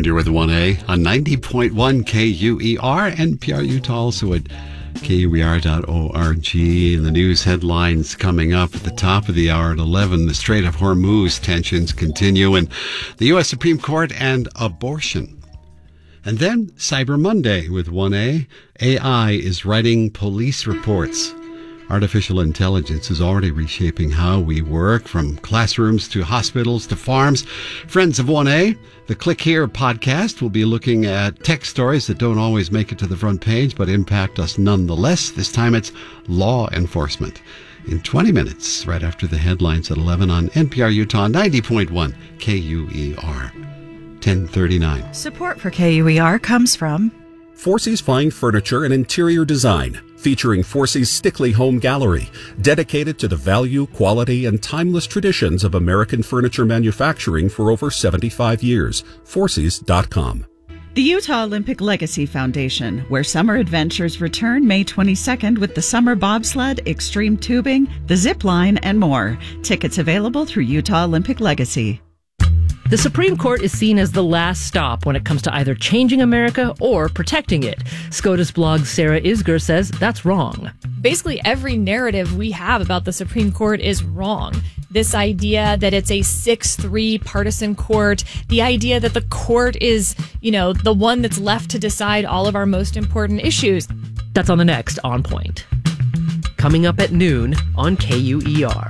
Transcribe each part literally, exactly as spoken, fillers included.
you're with one A on ninety point one K U E R, N P R Utah, also at K U E R dot org. And the news headlines coming up at the top of the hour at eleven. The Strait of Hormuz tensions continue, and the U S Supreme Court and abortion. And then Cyber Monday with one A. A I is writing police reports. Artificial intelligence is already reshaping how we work, from classrooms to hospitals to farms. Friends of one A, the Click Here podcast will be looking at tech stories that don't always make it to the front page, but impact us nonetheless. This time it's law enforcement. In twenty minutes, right after the headlines at eleven on N P R Utah ninety point one K U E R. ten thirty-nine. Support for K U E R comes from Forsey's Fine Furniture and Interior Design, featuring Forsey's Stickley Home Gallery, dedicated to the value, quality, and timeless traditions of American furniture manufacturing for over seventy-five years. Forseys dot com. the Utah Olympic Legacy Foundation, where summer adventures return May twenty-second with the summer bobsled, extreme tubing, the zip line, and more. Tickets available through Utah Olympic Legacy. The Supreme Court is seen as the last stop when it comes to either changing America or protecting it. SCOTUS blog's Sarah Isgur says that's wrong. Basically, every narrative we have about the Supreme Court is wrong. This idea that it's a six three partisan court, the idea that the court is, you know, the one that's left to decide all of our most important issues. That's on the next On Point. Coming up at noon on K U E R.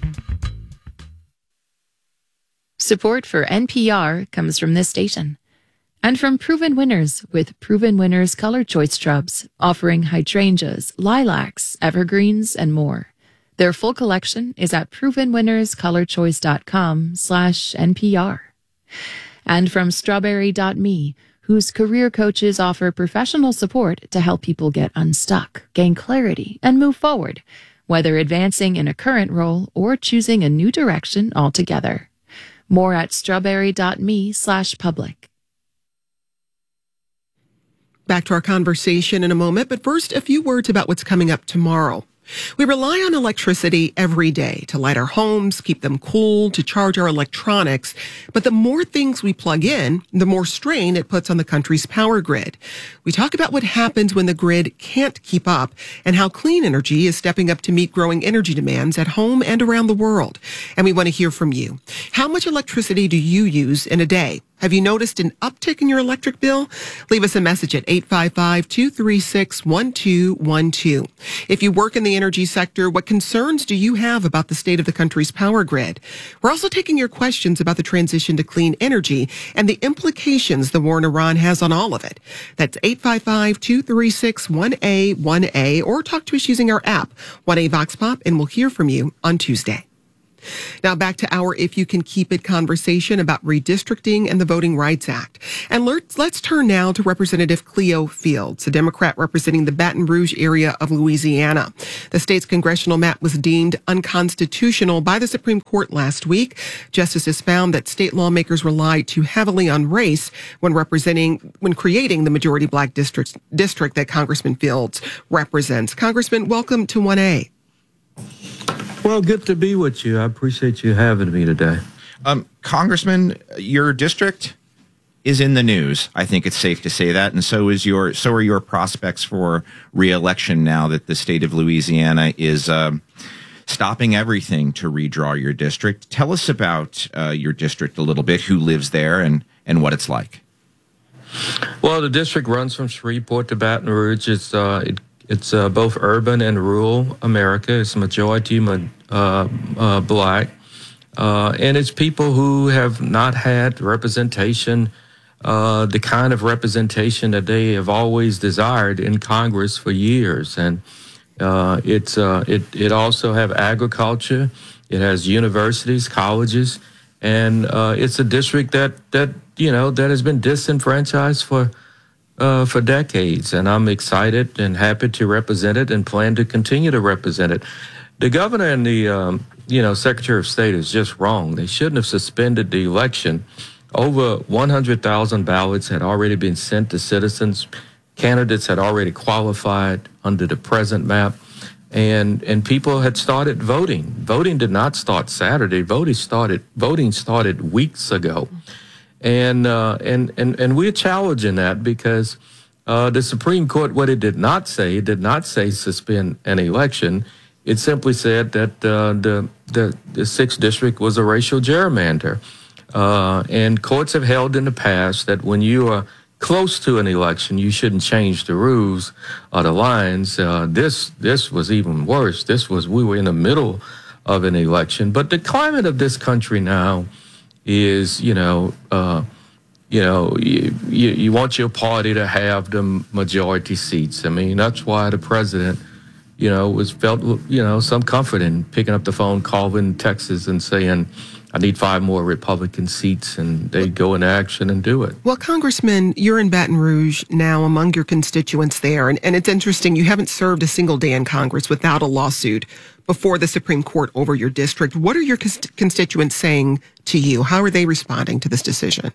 Support for N P R comes from this station and from Proven Winners with Proven Winners Color Choice Shrubs, offering hydrangeas, lilacs, evergreens, and more. Their full collection is at proven winners color choice dot com slash N P R. And from strawberry dot me, whose career coaches offer professional support to help people get unstuck, gain clarity, and move forward, whether advancing in a current role or choosing a new direction altogether. More at strawberry dot me slash public. Back to our conversation in a moment, but first, a few words about what's coming up tomorrow. We rely on electricity every day to light our homes, keep them cool, to charge our electronics. But the more things we plug in, the more strain it puts on the country's power grid. We talk about what happens when the grid can't keep up and how clean energy is stepping up to meet growing energy demands at home and around the world. And we want to hear from you. How much electricity do you use in a day? Have you noticed an uptick in your electric bill? Leave us a message at eight five five, two three six, one two one two. If you work in the energy sector, what concerns do you have about the state of the country's power grid? We're also taking your questions about the transition to clean energy and the implications the war in Iran has on all of it. That's eight five five, two three six, one A one A, or talk to us using our app, one A Vox Pop, and we'll hear from you on Tuesday. Now back to our If You Can Keep It conversation about redistricting and the Voting Rights Act. And let's, let's turn now to Representative Cleo Fields, a Democrat representing the Baton Rouge area of Louisiana. The state's congressional map was deemed unconstitutional by the Supreme Court last week. Justices found that state lawmakers relied too heavily on race when representing, when creating the majority black district, district that Congressman Fields represents. Congressman, welcome to one A. Well, good to be with you. I appreciate you having me today. Um, Congressman, your district is in the news. I think it's safe to say that, and so is your. So are your prospects for re-election now that the state of Louisiana is um, stopping everything to redraw your district. Tell us about uh, your district a little bit. Who lives there, and and what it's like. Well, the district runs from Shreveport to Baton Rouge. It's uh, it, It's uh, both urban and rural America. It's majority uh, uh, black. Uh, and it's people who have not had representation, uh, the kind of representation that they have always desired in Congress for years. And uh, it's uh, it, it also have agriculture. It has universities, colleges. And uh, it's a district that, that, you know, that has been disenfranchised for Uh, for decades, and I'm excited and happy to represent it and plan to continue to represent it. The governor and the, um, you know, Secretary of State is just wrong. They shouldn't have suspended the election. Over one hundred thousand ballots had already been sent to citizens. Candidates had already qualified under the present map, and and people had started voting. Voting did not start Saturday. Voting started, voting started weeks ago. And, uh, and, and, and we're challenging that because uh, the Supreme Court, what it did not say, it did not say suspend an election. It simply said that uh, the, the, the sixth District was a racial gerrymander. Uh, and courts have held in the past that when you are close to an election, you shouldn't change the rules or the lines. Uh, this this was even worse. This was, we were in the middle of an election. But the climate of this country now is, you know, uh, you know, you, you, you want your party to have the majority seats. I mean, that's why the president, you know, was felt, you know, some comfort in picking up the phone, calling Texas and saying, I need five more Republican seats, and they go into action and do it. Well, Congressman, you're in Baton Rouge now among your constituents there, and, and it's interesting, you haven't served a single day in Congress without a lawsuit before the Supreme Court over your district. What are your const- constituents saying to you? How are they responding to this decision?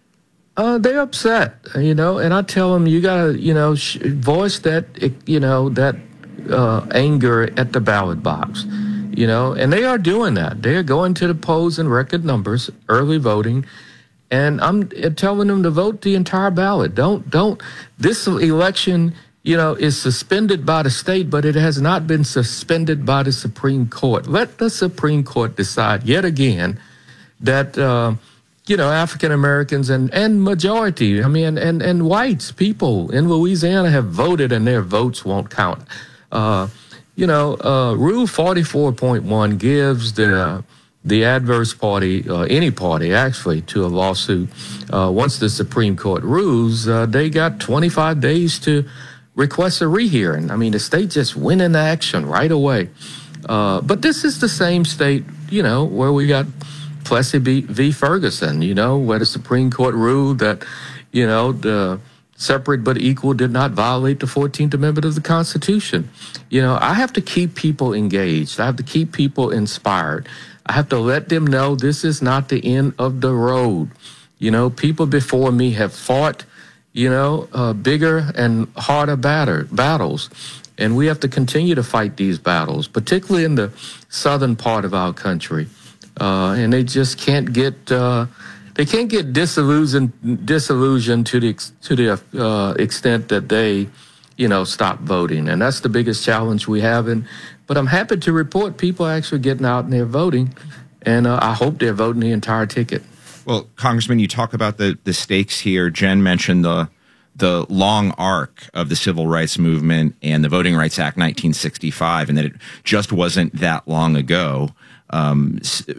Uh, they're upset, you know, and I tell them, you got to, you know, sh- voice that, you know, that uh, anger at the ballot box. You know, and they are doing that. They are going to the polls in record numbers, early voting, and I'm telling them to vote the entire ballot. Don't, don't, this election, you know, is suspended by the state, but it has not been suspended by the Supreme Court. Let the Supreme Court decide yet again that, uh, you know, African Americans and, and majority, I mean, and, and whites, people in Louisiana have voted and their votes won't count. Uh, You know, uh, Rule forty-four point one gives the uh, the adverse party, uh, any party actually, to a lawsuit. Uh, once the Supreme Court rules, uh, they got twenty-five days to request a rehearing. I mean, the state just went into action right away. Uh, but this is the same state, you know, where we got Plessy v. Ferguson, you know, where the Supreme Court ruled that, you know, the separate but equal did not violate the fourteenth Amendment of the Constitution. You know, I have to keep people engaged. I have to keep people inspired. I have to let them know this is not the end of the road. You know, people before me have fought, you know, uh, bigger and harder batter, battles. And we have to continue to fight these battles, particularly in the southern part of our country. Uh, and they just can't get... Uh, They can't get disillusioned, disillusioned to the to the uh, extent that they, you know, stop voting, and that's the biggest challenge we have. And but I'm happy to report people are actually getting out and they're voting, and uh, I hope they're voting the entire ticket. Well, Congressman, you talk about the the stakes here. Jen mentioned the the long arc of the Civil Rights Movement and the Voting Rights Act nineteen sixty-five, and that it just wasn't that long ago um,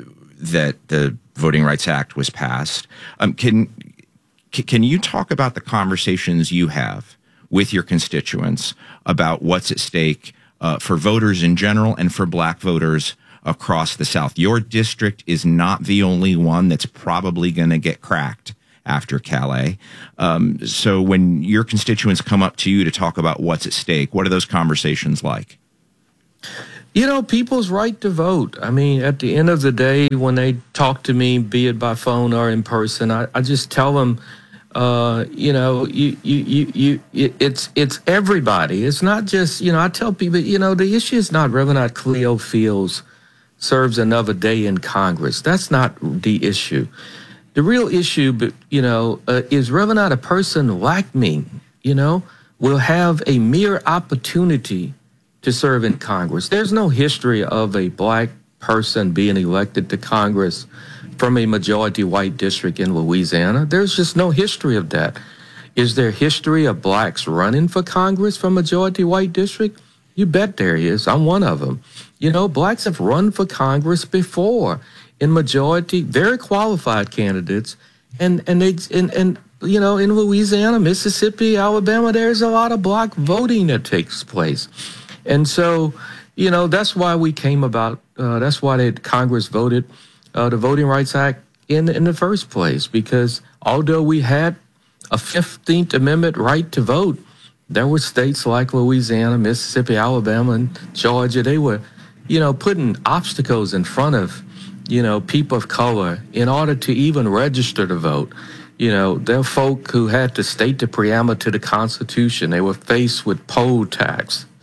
that the Voting Rights Act was passed. Um, can can you talk about the conversations you have with your constituents about what's at stake uh, for voters in general and for black voters across the South? Your district is not the only one that's probably going to get cracked after Calais. Um, so when your constituents come up to you to talk about what's at stake, what are those conversations like? You know, people's right to vote. I mean, at the end of the day, when they talk to me, be it by phone or in person, I, I just tell them, uh, you know, you, you, you, you, it's it's everybody. It's not just, you know, I tell people, you know, the issue is not whether or not Cleo Fields serves another day in Congress. That's not the issue. The real issue, you know, uh, is whether or not a person like me, you know, will have a mere opportunity to serve in Congress. There's no history of a black person being elected to Congress from a majority white district in Louisiana. There's just no history of that. Is there history of blacks running for Congress from majority white district? You bet there is. I'm one of them. You know, blacks have run for Congress before in majority, very qualified candidates. And, and they, and, and, you know, in Louisiana, Mississippi, Alabama, there's a lot of black voting that takes place. And so, you know, that's why we came about, uh, that's why the Congress voted uh, the Voting Rights Act in, in the first place, because although we had a fifteenth Amendment right to vote, there were states like Louisiana, Mississippi, Alabama, and Georgia. They were, you know, putting obstacles in front of, you know, people of color in order to even register to vote. You know, there are folk who had to state the preamble to the Constitution. They were faced with poll tax.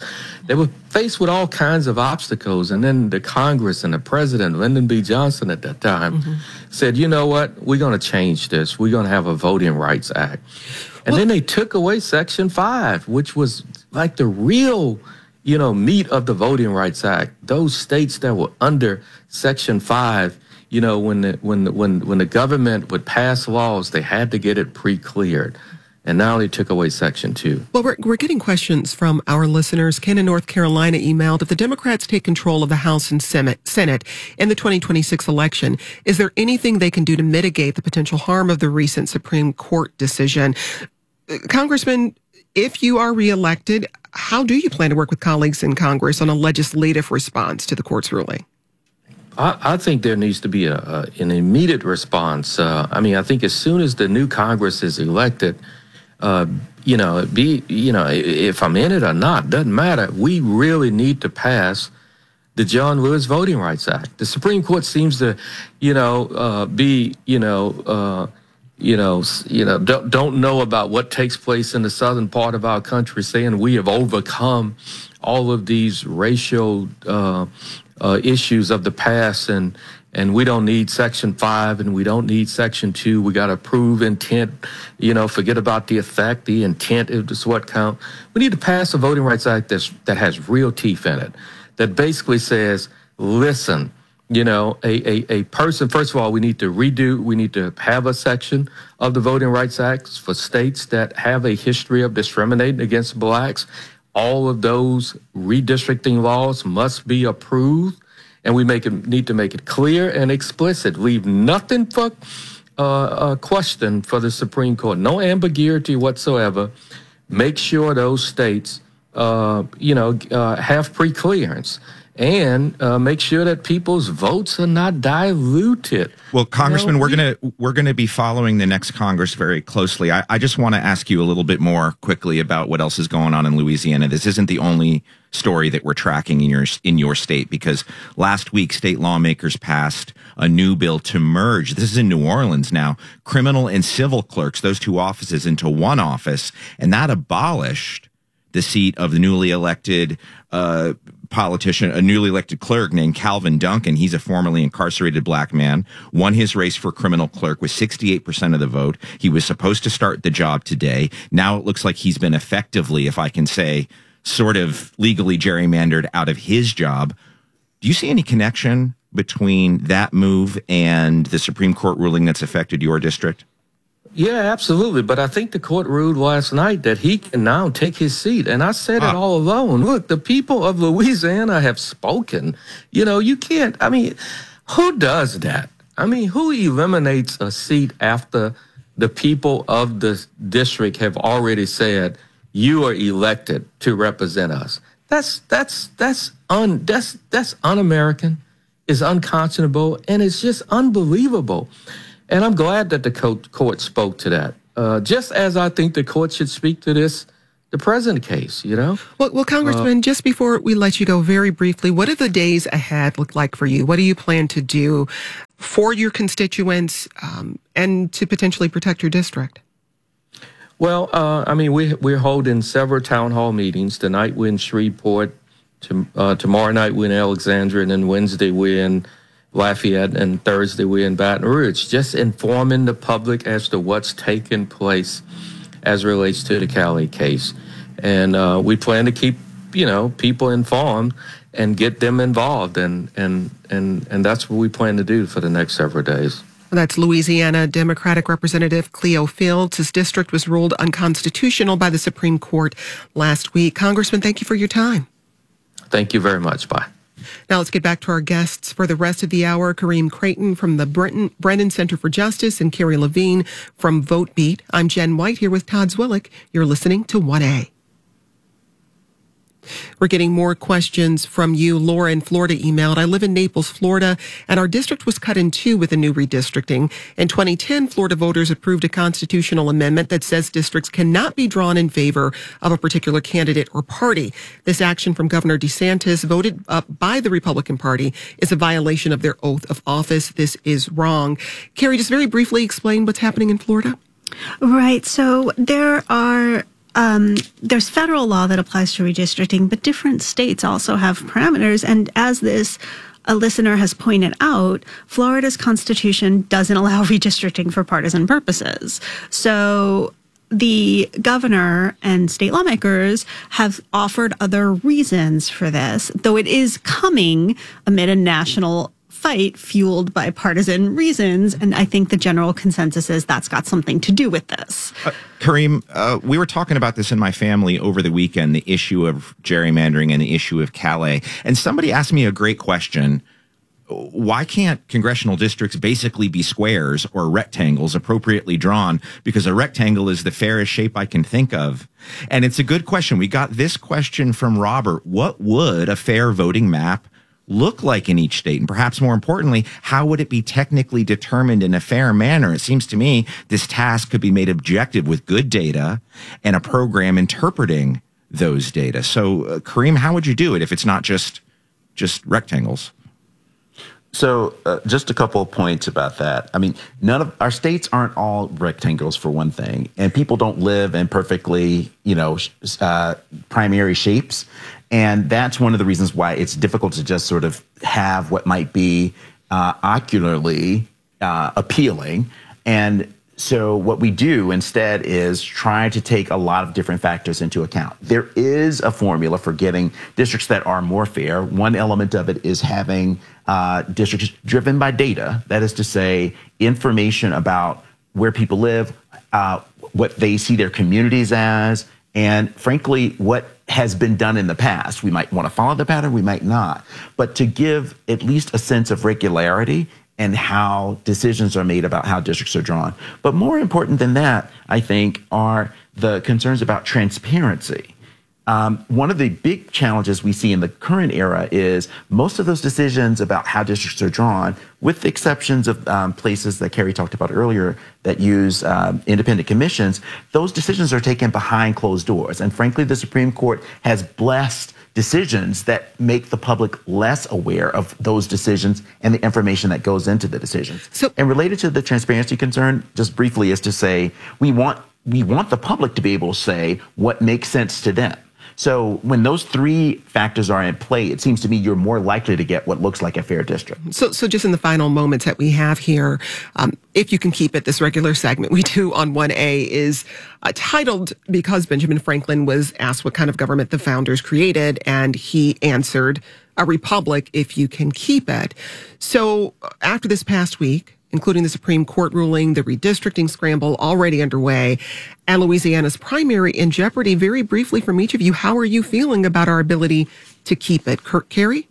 They were faced with all kinds of obstacles. And then the Congress and the president, Lyndon B. Johnson at that time, mm-hmm. said, you know what, we're going to change this. We're going to have a Voting Rights Act. And well, then they took away Section five, which was like the real, you know, meat of the Voting Rights Act. Those states that were under Section five, you know, when the, when the, when when the government would pass laws, they had to get it pre-cleared. And now they took away Section two. Well, we're, we're getting questions from our listeners. Ken in North Carolina emailed, if the Democrats take control of the House and Senate, Senate in the twenty twenty-six election, is there anything they can do to mitigate the potential harm of the recent Supreme Court decision? Uh, Congressman, if you are reelected, how do you plan to work with colleagues in Congress on a legislative response to the court's ruling? I, I think there needs to be a, a an immediate response. Uh, I mean, I think as soon as the new Congress is elected, Uh, you know, be you know, if I'm in it or not, doesn't matter. We really need to pass the John Lewis Voting Rights Act. The Supreme Court seems to, you know, uh, be, you know, uh, you know, you know, don't don't know about what takes place in the southern part of our country, saying we have overcome all of these racial uh, uh, issues of the past, and. And we don't need Section five, and we don't need Section two. We got to prove intent, you know, forget about the effect. The intent is what count. We need to pass a Voting Rights Act that's, that has real teeth in it, that basically says, listen, you know, a, a, a person, first of all, we need to redo, we need to have a section of the Voting Rights Act for states that have a history of discriminating against blacks. All of those redistricting laws must be approved. And we make it, need to make it clear and explicit. Leave nothing for uh, a question for the Supreme Court. No ambiguity whatsoever. Make sure those states, uh, you know, uh, have pre-clearance. And uh, make sure that people's votes are not diluted. Well, Congressman, you know, we're gonna we're gonna be following the next Congress very closely. I, I just want to ask you a little bit more quickly about what else is going on in Louisiana. This isn't the only story that we're tracking in your in your state, because last week state lawmakers passed a new bill to merge. This is in New Orleans now. Criminal and civil clerks, those two offices, into one office, and that abolished the seat of the newly elected uh, politician, a newly elected clerk named Calvin Duncan. He's a formerly incarcerated black man, won his race for criminal clerk with sixty-eight percent of the vote. He was supposed to start the job today. Now it looks like he's been effectively, if I can say, sort of legally gerrymandered out of his job. Do you see any connection between that move and the Supreme Court ruling that's affected your district? Yeah, absolutely. But I think the court ruled last night that he can now take his seat. And I said ah. it all alone. Look, the people of Louisiana have spoken. You know, you can't, I mean, who does that? I mean, who eliminates a seat after the people of the district have already said, you are elected to represent us? That's, that's, that's, un, that's, that's un-American, it's unconscionable, and it's just unbelievable. And I'm glad that the court spoke to that. Uh, just as I think the court should speak to this, the present case, you know? Well, well Congressman, uh, just before we let you go, very briefly, what do the days ahead look like for you? What do you plan to do for your constituents um, and to potentially protect your district? Well, uh, I mean, we, we're holding several town hall meetings. Tonight we're in Shreveport. To, uh, tomorrow night we're in Alexandria. And then Wednesday we're in Lafayette, and Thursday we're in Baton Rouge, just informing the public as to what's taking place as relates to the Cali case. And uh, we plan to keep, you know, people informed and get them involved. And, and, and, and that's what we plan to do for the next several days. That's Louisiana Democratic Representative Cleo Fields. His district was ruled unconstitutional by the Supreme Court last week. Congressman, thank you for your time. Thank you very much. Bye. Now let's get back to our guests for the rest of the hour. Kareem Creighton from the Brenton, Brennan Center for Justice and Carrie Levine from Vote Beat. I'm Jen White here with Todd Zwillich. You're listening to one A. We're getting more questions from you. Laura in Florida emailed, I live in Naples, Florida, and our district was cut in two with a new redistricting. In twenty ten, Florida voters approved a constitutional amendment that says districts cannot be drawn in favor of a particular candidate or party. This action from Governor DeSantis, voted up by the Republican Party, is a violation of their oath of office. This is wrong. Carrie, just very briefly explain what's happening in Florida. Right. So there are um, there's federal law that applies to redistricting, but different states also have parameters. And as this a listener has pointed out, Florida's constitution doesn't allow redistricting for partisan purposes. So the governor and state lawmakers have offered other reasons for this, though it is coming amid a national fight fueled by partisan reasons. And I think the general consensus is that's got something to do with this. Uh, Kareem, uh, we were talking about this in my family over the weekend, the issue of gerrymandering and the issue of Calais. And somebody asked me a great question. Why can't congressional districts basically be squares or rectangles appropriately drawn? Because a rectangle is the fairest shape I can think of. And it's a good question. We got this question from Robert. What would a fair voting map look like in each state? And perhaps more importantly, how would it be technically determined in a fair manner? It seems to me this task could be made objective with good data and a program interpreting those data. So, uh, Kareem, how would you do it if it's not just just rectangles? So uh, just a couple of points about that. I mean, none of our states aren't all rectangles, for one thing, and people don't live in perfectly, you know, uh, primary shapes. And that's one of the reasons why it's difficult to just sort of have what might be uh, ocularly uh, appealing. And so what we do instead is try to take a lot of different factors into account. There is a formula for getting districts that are more fair. One element of it is having uh, districts driven by data. That is to say, information about where people live, uh, what they see their communities as, and frankly, what has been done in the past. We might want to follow the pattern, we might not. But to give at least a sense of regularity and how decisions are made about how districts are drawn. But more important than that, I think, are the concerns about transparency. Um, one of the big challenges we see in the current era is most of those decisions about how districts are drawn, with the exceptions of um, places that Carrie talked about earlier that use um, independent commissions, those decisions are taken behind closed doors. And frankly, the Supreme Court has blessed decisions that make the public less aware of those decisions and the information that goes into the decisions. So, and related to the transparency concern, just briefly, is to say we want we want the public to be able to say what makes sense to them. So when those three factors are in play, it seems to me you're more likely to get what looks like a fair district. So, so just in the final moments that we have here, um, if you can keep it, this regular segment we do on one A is uh, titled because Benjamin Franklin was asked what kind of government the founders created, and he answered, a republic if you can keep it. So after this past week, including the Supreme Court ruling, the redistricting scramble already underway, and Louisiana's primary in jeopardy, very briefly from each of you, how are you feeling about our ability to keep it? Kurt, Carrie?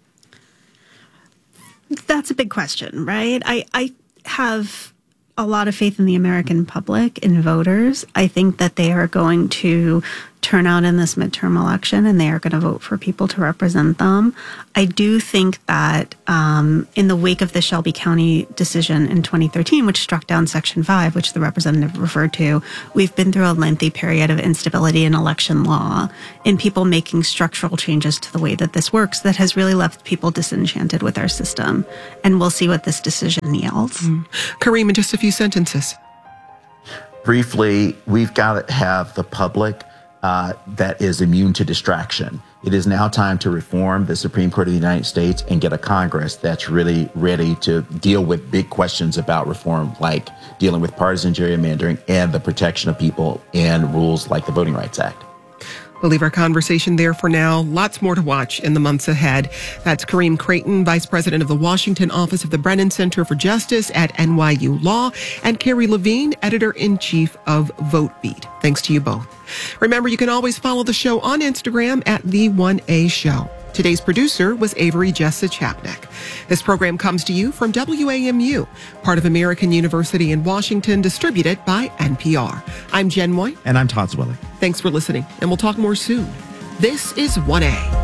That's a big question, right? I, I have a lot of faith in the American public, in voters. I think that they are going to turn out in this midterm election and they are going to vote for people to represent them. I do think that um, in the wake of the Shelby County decision in twenty thirteen, which struck down Section five, which the representative referred to, we've been through a lengthy period of instability in election law, in people making structural changes to the way that this works that has really left people disenchanted with our system. And we'll see what this decision yields. Mm. Kareem, in just a few sentences. Briefly, we've got to have the public Uh, that is immune to distraction. It is now time to reform the Supreme Court of the United States and get a Congress that's really ready to deal with big questions about reform, like dealing with partisan gerrymandering and the protection of people and rules like the Voting Rights Act. We'll leave our conversation there for now. Lots more to watch in the months ahead. That's Kareem Creighton, Vice President of the Washington Office of the Brennan Center for Justice at N Y U Law, and Carrie Levine, Editor-in-Chief of VoteBeat. Thanks to you both. Remember, you can always follow the show on Instagram at The one A Show. Today's producer was Avery Jessa Chapnick. This program comes to you from W A M U, part of American University in Washington, distributed by N P R. I'm Jen Moy. And I'm Todd Zwillig. Thanks for listening, and we'll talk more soon. This is one A.